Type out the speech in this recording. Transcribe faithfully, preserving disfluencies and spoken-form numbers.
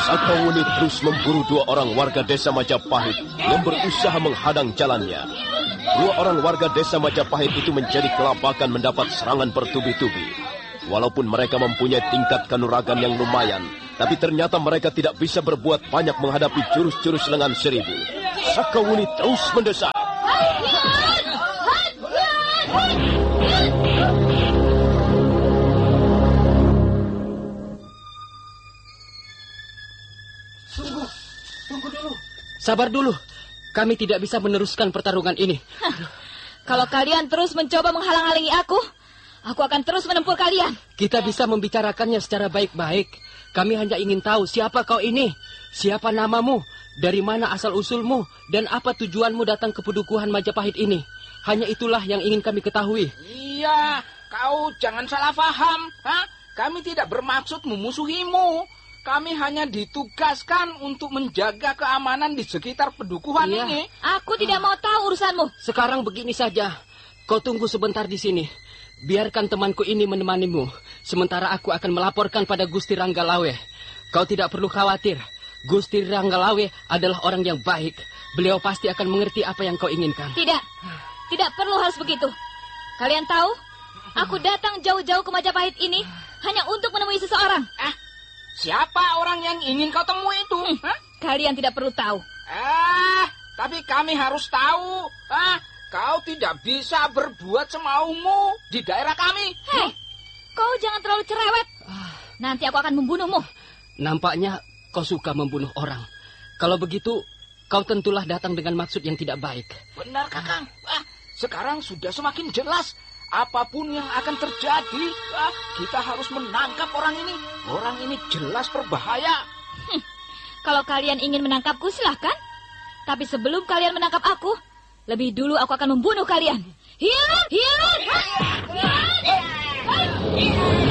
Sakawuni terus memburu dua orang warga desa Majapahit yang berusaha menghadang jalannya. Dua orang warga desa Majapahit itu menjadi kelabakan mendapat serangan bertubi-tubi. Walaupun mereka mempunyai tingkat kanuragan yang lumayan, tapi ternyata mereka tidak bisa berbuat banyak menghadapi jurus-jurus lengan seribu. Sakawuni terus mendesak. Tunggu, tunggu dulu. Sabar dulu, kami tidak bisa meneruskan pertarungan ini. Kalau kalian terus mencoba menghalang-halangi aku, aku akan terus menempur kalian. Kita bisa membicarakannya secara baik-baik. Kami hanya ingin tahu siapa kau ini, siapa namamu, dari mana asal-usulmu, dan apa tujuanmu datang ke pedukuhan Majapahit ini. Hanya itulah yang ingin kami ketahui. Iya, kau jangan salah paham. Hah? Kami tidak bermaksud memusuhimu. Kami hanya ditugaskan untuk menjaga keamanan di sekitar pedukuhan iya. ini. Aku tidak mau tahu urusanmu. Sekarang begini saja, kau tunggu sebentar di sini. Biarkan temanku ini menemanimu. Sementara aku akan melaporkan pada Gusti Ranggalawe. Kau tidak perlu khawatir. Gusti Ranggalawe adalah orang yang baik. Beliau pasti akan mengerti apa yang kau inginkan. Tidak, tidak perlu harus begitu. Kalian tahu, aku datang jauh-jauh ke Majapahit ini hanya untuk menemui seseorang. Ah, siapa orang yang ingin kau temui itu? Hmm, Hah? Kalian tidak perlu tahu. Ah, tapi kami harus tahu. Ah, kau tidak bisa berbuat semaumu di daerah kami. Hei, kau jangan terlalu cerewet. Nanti aku akan membunuhmu. Nampaknya kau suka membunuh orang. Kalau begitu, kau tentulah datang dengan maksud yang tidak baik. Benar, Kakang. Ah, sekarang sudah semakin jelas. Apapun yang akan terjadi, ah, kita harus menangkap orang ini. Orang ini jelas berbahaya. Hmm, kalau kalian ingin menangkapku, silahkan. Tapi sebelum kalian menangkap aku, lebih dulu aku akan membunuh kalian. Hiat! Hiat!